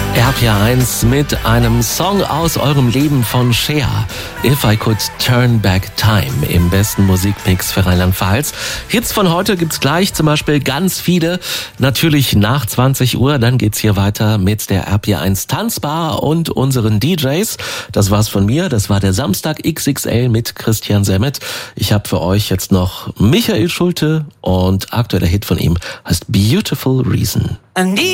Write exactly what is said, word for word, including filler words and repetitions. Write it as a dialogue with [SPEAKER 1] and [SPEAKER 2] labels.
[SPEAKER 1] R P R eins mit einem Song aus eurem Leben von Cher. If I Could Turn Back Time im besten Musikmix für Rheinland-Pfalz. Hits von heute gibt's gleich, zum Beispiel ganz viele. Natürlich nach zwanzig Uhr, dann geht's hier weiter mit der R P R eins Tanzbar und unseren D Js. Das war's von mir, das war der Samstag X X L mit Christian Semmet. Ich habe für euch jetzt noch Michael Schulte und aktueller Hit von ihm heißt Beautiful Reason.